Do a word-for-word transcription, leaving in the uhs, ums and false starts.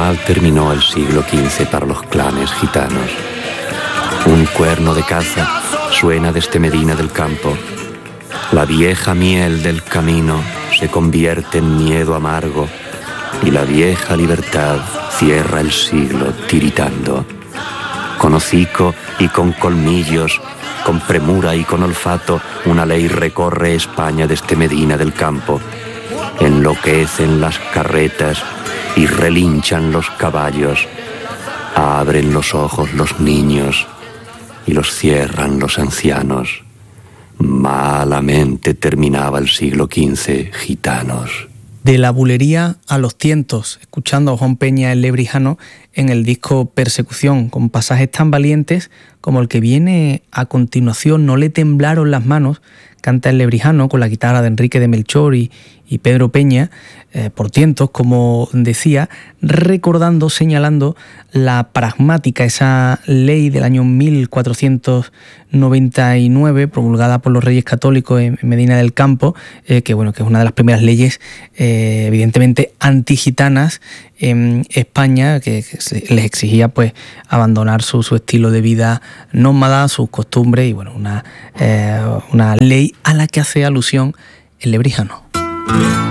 Mal terminó el siglo quince para los clanes gitanos. Un cuerno de caza suena desde Medina del Campo. La vieja miel del camino se convierte en miedo amargo y la vieja libertad cierra el siglo tiritando. Con hocico y con colmillos, con premura y con olfato, una ley recorre España desde Medina del Campo. Enloquecen las carretas y relinchan los caballos. Abren los ojos los niños y los cierran los ancianos. Malamente terminaba el siglo quince, gitanos. De la bulería a los tientos, escuchando a Juan Peña el Lebrijano en el disco Persecución, con pasajes tan valientes como el que viene a continuación. No le temblaron las manos, canta el Lebrijano con la guitarra de Enrique de Melchor y, y Pedro Peña, eh, por tientos, como decía, recordando, señalando la pragmática, esa ley del año mil cuatrocientos noventa y nueve, promulgada por los Reyes Católicos en Medina del Campo, eh, que bueno, que es una de las primeras leyes eh, evidentemente antigitanas en España, que les exigía pues abandonar su, su estilo de vida nómada, sus costumbres, y bueno, una, eh, una ley a la que hace alusión el Lebrijano.